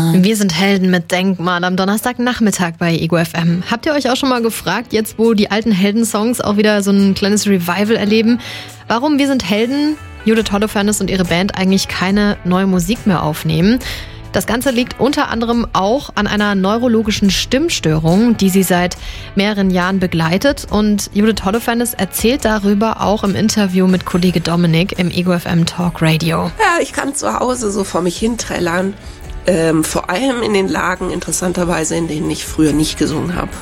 Wir sind Helden mit Denkmal am Donnerstagnachmittag bei Ego FM. Habt ihr euch auch schon mal gefragt, jetzt wo die alten Heldensongs auch wieder so ein kleines Revival erleben, warum Wir sind Helden, Judith Holofernes und ihre Band eigentlich keine neue Musik mehr aufnehmen? Das Ganze liegt unter anderem auch an einer neurologischen Stimmstörung, die sie seit mehreren Jahren begleitet. Und Judith Holofernes erzählt darüber auch im Interview mit Kollege Dominik im Ego FM Talk Radio. Ja, ich kann zu Hause so vor mich hinträllern. Vor allem in den Lagen, interessanterweise, in denen ich früher nicht gesungen habe.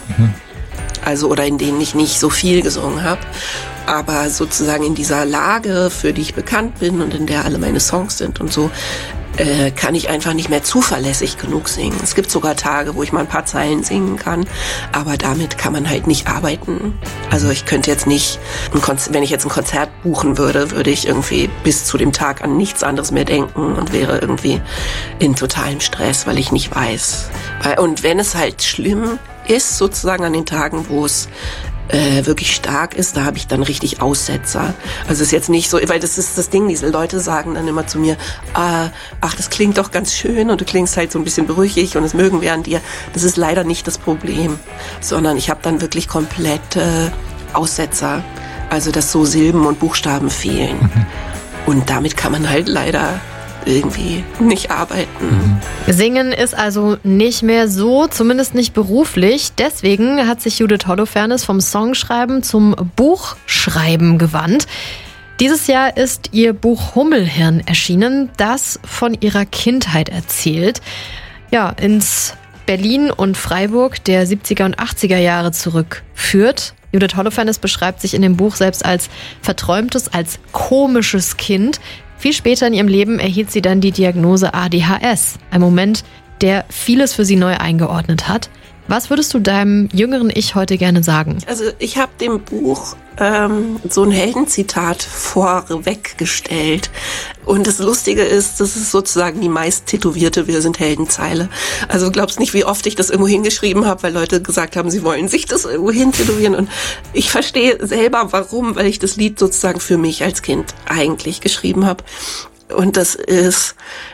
Also, oder in denen ich nicht so viel gesungen habe. Aber sozusagen in dieser Lage, für die ich bekannt bin und in der alle meine Songs sind und so, kann ich einfach nicht mehr zuverlässig genug singen. Es gibt sogar Tage, wo ich mal ein paar Zeilen singen kann, aber damit kann man halt nicht arbeiten. Also ich könnte jetzt nicht, wenn ich jetzt ein Konzert buchen würde, würde ich irgendwie bis zu dem Tag an nichts anderes mehr denken und wäre irgendwie in totalem Stress, weil ich nicht weiß. Und wenn es halt schlimm ist, sozusagen an den Tagen, wo es wirklich stark ist, da habe ich dann richtig Aussetzer. Also es ist jetzt nicht so, weil das ist das Ding, diese Leute sagen dann immer zu mir, ach, das klingt doch ganz schön und du klingst halt so ein bisschen brüchig und das mögen wir an dir. Das ist leider nicht das Problem, sondern ich habe dann wirklich komplette Aussetzer. Also dass so Silben und Buchstaben fehlen. Und damit kann man halt leider irgendwie nicht arbeiten. Singen ist also nicht mehr so, zumindest nicht beruflich. Deswegen hat sich Judith Holofernes vom Songschreiben zum Buchschreiben gewandt. Dieses Jahr ist ihr Buch Hummelhirn erschienen, das von ihrer Kindheit erzählt. Ja, ins Berlin und Freiburg der 70er und 80er Jahre zurückführt. Judith Holofernes beschreibt sich in dem Buch selbst als verträumtes, als komisches Kind. Viel später in ihrem Leben erhielt sie dann die Diagnose ADHS. Ein Moment, der vieles für sie neu eingeordnet hat. Was würdest du deinem jüngeren Ich heute gerne sagen? Also ich habe dem Buch so ein Heldenzitat vorweggestellt. Und das Lustige ist, das ist sozusagen die meist tätowierte Wir sind Heldenzeile. Also du glaubst nicht, wie oft ich das irgendwo hingeschrieben habe, weil Leute gesagt haben, sie wollen sich das irgendwo hin tätowieren. Und ich verstehe selber, warum, weil ich das Lied sozusagen für mich als Kind eigentlich geschrieben habe. Und das ist,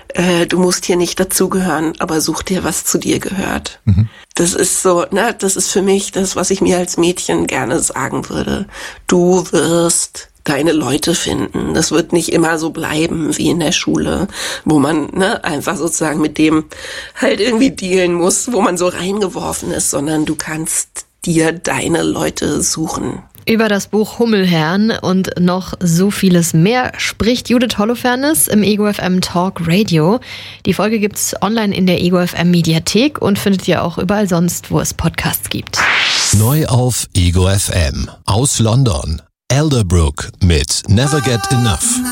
du musst hier nicht dazugehören, aber such dir, was zu dir gehört. Das ist so, das ist für mich das, was ich mir als Mädchen gerne sagen würde. Du wirst deine Leute finden. Das wird nicht immer so bleiben wie in der Schule, wo man einfach sozusagen mit dem halt irgendwie dealen muss, wo man so reingeworfen ist, sondern du kannst dir deine Leute suchen. Über das Buch Hummelhirn und noch so vieles mehr spricht Judith Holofernes im Ego FM Talk Radio. Die Folge gibt's online in der Ego FM Mediathek und findet ihr auch überall sonst, wo es Podcasts gibt. Neu auf Ego FM aus London. Elderbrook mit Never Get Enough.